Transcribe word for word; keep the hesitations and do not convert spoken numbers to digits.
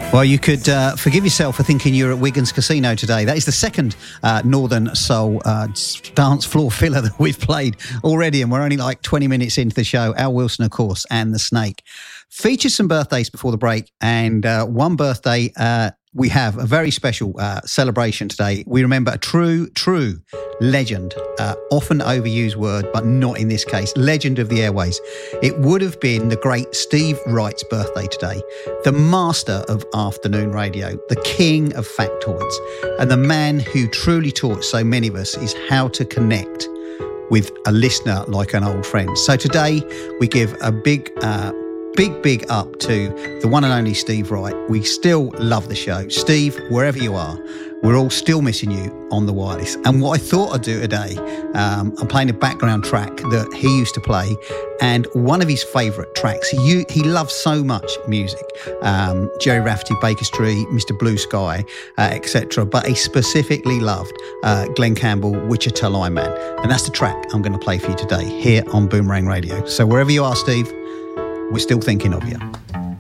Well, you could uh, forgive yourself for thinking you're at Wigan's Casino today. That is the second uh, Northern Soul uh, dance floor filler that we've played already, and we're only like twenty minutes into the show. Al Wilson, of course, and The Snake. Featured some birthdays before the break, and uh, one birthday, uh, we have a very special uh, celebration today. We remember a true, true legend, uh, often overused word, but not in this case, legend of the airways. It would have been the great Steve Wright's birthday today, the master of afternoon radio, the king of factoids, and the man who truly taught so many of us is how to connect with a listener like an old friend. So today we give a big uh, Big, big up to the one and only Steve Wright. We still love the show. Steve, wherever you are, we're all still missing you on the wireless. And what I thought I'd do today, um, I'm playing a background track that he used to play, and one of his favourite tracks. He, he loves so much music. Um, Jerry Rafferty, Baker Street, Mister Blue Sky, uh, et cetera. But he specifically loved uh, Glenn Campbell, Wichita Lineman. And that's the track I'm going to play for you today here on Boomerang Radio. So wherever you are, Steve, we're still thinking of you.